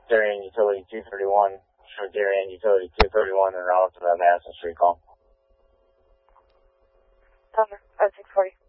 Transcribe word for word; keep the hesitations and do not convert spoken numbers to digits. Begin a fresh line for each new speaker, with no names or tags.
Darien Utility two thirty-one. Show Darien Utility two thirty-one and route to that Madison Street call.
Thunder, five six forty.